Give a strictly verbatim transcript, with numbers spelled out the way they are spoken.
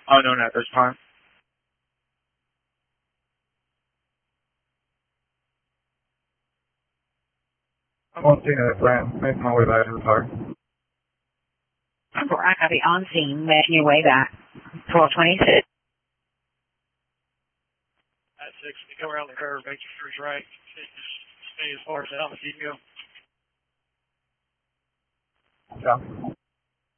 Unknown at this time. I'm on scene at Brand, making my way back to the car. four, I copy on scene, making your way back. twelve twenty-six. At six, you come around the curve, make your first right. Just stay as far as out as you go. Yeah.